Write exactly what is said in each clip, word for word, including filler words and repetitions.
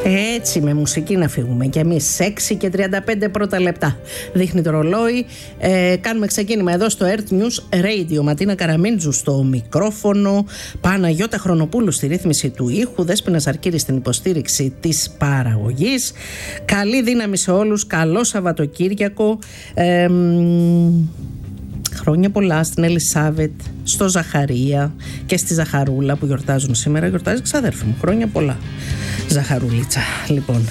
Έτσι, με μουσική να φύγουμε κι εμείς. έξι και τριάντα πέντε πρώτα λεπτά δείχνει το ρολόι. ε, Κάνουμε ξεκίνημα εδώ στο Earth News Radio. Ματίνα Καραμίντζου στο μικρόφωνο, Παναγιώτα Χρονοπούλου στη ρύθμιση του ήχου, Δέσποινα Αρκύρη στην υποστήριξη της παραγωγής. Καλή δύναμη σε όλους, καλό Σαββατοκύριακο. ε, Χρόνια πολλά στην Ελισάβετ, στο Ζαχαρία και στη Ζαχαρούλα που γιορτάζουν σήμερα. Γιορτάζει ξαδέρφη μου. Χρόνια πολλά, Ζαχαρούλιτσα. Λοιπόν,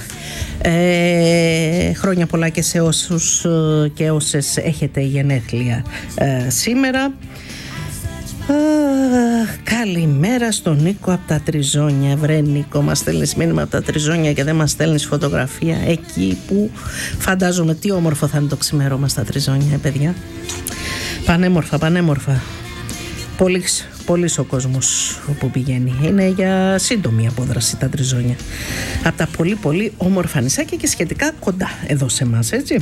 ε, χρόνια πολλά και σε όσους και όσες έχετε γενέθλια ε, σήμερα. Α, καλημέρα στον Νίκο από τα Τριζόνια. Βρε Νίκο, μας στέλνεις μήνυμα από τα Τριζόνια και δεν μας στέλνεις φωτογραφία εκεί που φαντάζομαι τι όμορφο θα είναι το ξημέρωμα στα Τριζόνια, παιδιά. Πανέμορφα, πανέμορφα. Πολύς, πολύς ο κόσμος που πηγαίνει. Είναι για σύντομη απόδραση τα Τριζόνια. Από τα πολύ πολύ όμορφα νησάκια και σχετικά κοντά εδώ σε εμάς, έτσι.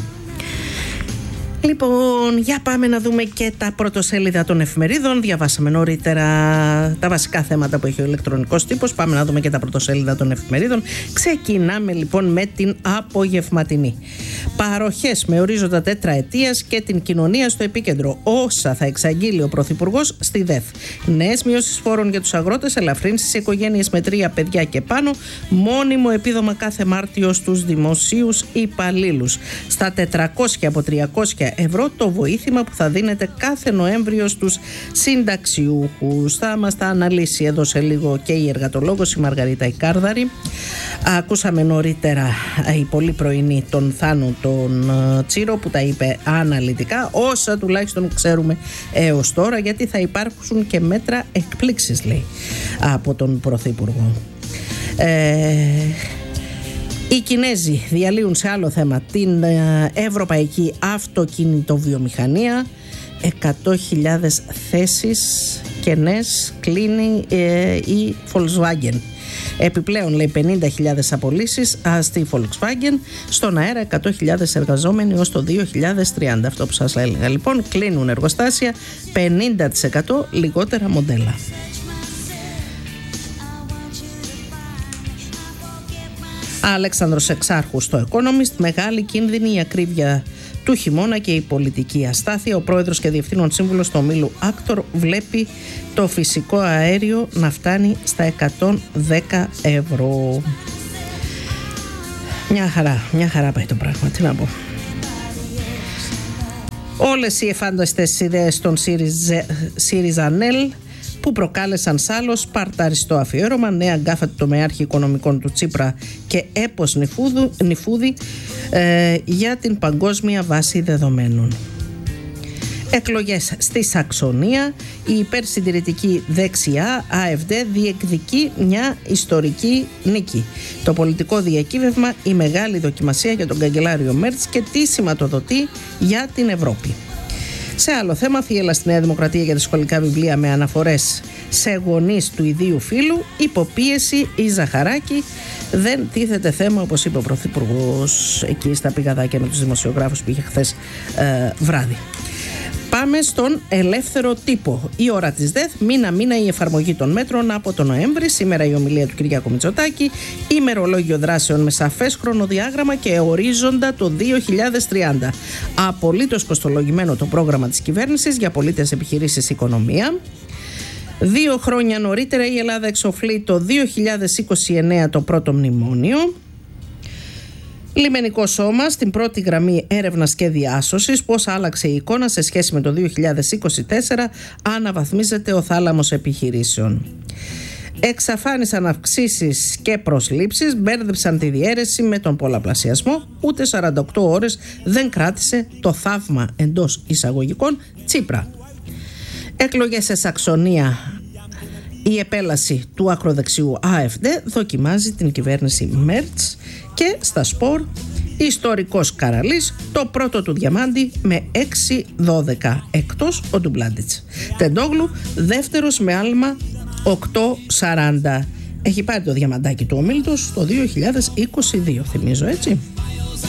Λοιπόν, για πάμε να δούμε και τα πρωτοσέλιδα των εφημερίδων. Διαβάσαμε νωρίτερα τα βασικά θέματα που έχει ο ηλεκτρονικός τύπος. Πάμε να δούμε και τα πρωτοσέλιδα των εφημερίδων. Ξεκινάμε λοιπόν με την απογευματινή. Παροχές με ορίζοντα τετραετίας και την κοινωνία στο επίκεντρο. Όσα θα εξαγγείλει ο Πρωθυπουργός στη ΔΕΘ. Νέες μειώσεις φόρων για τους αγρότες, ελαφρύνσεις σε οικογένειες με τρία παιδιά και πάνω. Μόνιμο επίδομα κάθε Μάρτιο στους δημοσίους υπαλλήλους. Στα τετρακόσια από τριακόσια ευρώ το βοήθημα που θα δίνεται κάθε Νοέμβριο στους συνταξιούχους. Θα μας τα αναλύσει εδώ σε λίγο και η εργατολόγος η Μαργαρίτα Ικάρδαρη. Ακούσαμε νωρίτερα η πολύ πρωινή τον Θάνο τον Τσίρο που τα είπε αναλυτικά, όσα τουλάχιστον ξέρουμε έως τώρα, γιατί θα υπάρξουν και μέτρα εκπλήξεις, λέει, από τον Πρωθυπουργό. Ε... Οι Κινέζοι διαλύουν σε άλλο θέμα την ευρωπαϊκή αυτοκινητοβιομηχανία. εκατό χιλιάδες θέσεις κενές κλείνει ε, η Volkswagen. Επιπλέον, λέει, πενήντα χιλιάδες απολύσεις στη Volkswagen. Στον αέρα εκατό χιλιάδες εργαζόμενοι ως το δύο χιλιάδες τριάντα. Αυτό που σας έλεγα. Λοιπόν, κλείνουν εργοστάσια, πενήντα τοις εκατό λιγότερα μοντέλα. Αλέξανδρος Εξάρχου στο Economist. Μεγάλη κίνδυνη η ακρίβεια του χειμώνα και η πολιτική αστάθεια. Ο πρόεδρος και διευθύνων σύμβουλος του ομίλου Άκτορ βλέπει το φυσικό αέριο να φτάνει στα εκατόν δέκα ευρώ. Μια χαρά, μια χαρά πάει το πράγμα, τι να πω. Όλες οι εφάνταστες ιδέες των ΣΥΡΙΖΑΝΕΛ που προκάλεσαν σ' άλλο σπαρταριστό αφιέρωμα, νέα γκάφα του τομεάρχη οικονομικών του Τσίπρα και έπος νυφούδου, νυφούδη ε, για την παγκόσμια βάση δεδομένων. Εκλογές στη Σαξονία. Η υπερσυντηρητική δεξιά ΑΕΦΔ διεκδικεί μια ιστορική νίκη. Το πολιτικό διακύβευμα, η μεγάλη δοκιμασία για τον καγκελάριο Μέρτς και τι σηματοδοτεί για την Ευρώπη. Σε άλλο θέμα, θύελλα στη Νέα Δημοκρατία για τα σχολικά βιβλία με αναφορές σε γονείς του ιδίου φύλου. Υποπίεση η Ζαχαράκη. Δεν τίθεται θέμα, όπως είπε ο Πρωθυπουργός εκεί στα πηγαδάκια με τους δημοσιογράφους που είχε χθες ε, βράδυ. Πάμε στον ελεύθερο τύπο. Η ώρα της ΔΕΘ, μήνα-μήνα η εφαρμογή των μέτρων από τον Νοέμβρη. Σήμερα η ομιλία του Κυριάκου Μητσοτάκη. Ημερολόγιο δράσεων με σαφές χρονοδιάγραμμα και ορίζοντα το δύο χιλιάδες τριάντα. Απολύτως κοστολογημένο το πρόγραμμα της κυβέρνησης για πολίτες, επιχειρήσεις, οικονομία. Δύο χρόνια νωρίτερα η Ελλάδα εξοφλεί το δύο χιλιάδες είκοσι εννέα το πρώτο μνημόνιο. Λιμενικό σώμα στην πρώτη γραμμή έρευνας και διάσωσης. Πώς άλλαξε η εικόνα σε σχέση με το δύο χιλιάδες είκοσι τέσσερα, αναβαθμίζεται ο θάλαμος επιχειρήσεων. Εξαφάνισαν αυξήσεις και προσλήψεις, μπέρδεψαν τη διαίρεση με τον πολλαπλασιασμό. Ούτε σαράντα οκτώ ώρες δεν κράτησε το θαύμα εντός εισαγωγικών Τσίπρα. Εκλογές σε Σαξονία. Η επέλαση του ακροδεξιού ΑΕΦΔ δοκιμάζει την κυβέρνηση Μέρτς. Και στα σπορ, ιστορικός Καραλής, το πρώτο του διαμάντι με έξι δώδεκα, εκτός ο Ντουμπλάντιτς. Τεντόγλου, δεύτερος με άλμα οκτώ σαράντα. Έχει πάρει το διαμαντάκι του ο Μίλτος το δύο χιλιάδες είκοσι δύο, θυμίζω, έτσι.